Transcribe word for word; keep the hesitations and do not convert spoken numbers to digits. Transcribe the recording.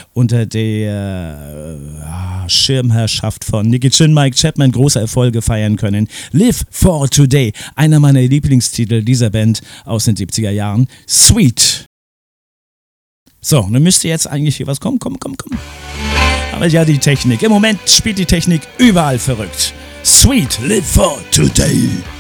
unter der äh, Schirmherrschaft von Nicky Chin, Mike Chapman große Erfolge feiern können. Live for Today, einer meiner Lieblingstitel dieser Band aus den siebziger Jahren. Sweet. So, nun müsste jetzt eigentlich hier was kommen. Komm, komm, komm. Aber ja, die Technik. Im Moment spielt die Technik überall verrückt. Sweet, live for today.